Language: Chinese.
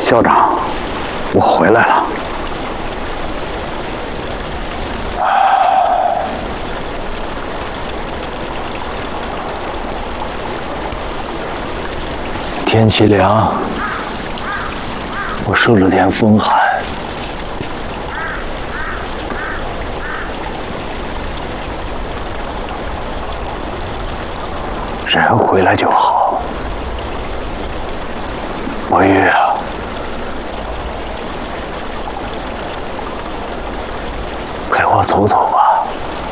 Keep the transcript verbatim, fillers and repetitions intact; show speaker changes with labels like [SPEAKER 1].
[SPEAKER 1] 校长，我回来了。天气凉，我受了点风寒。人回来就好。我约。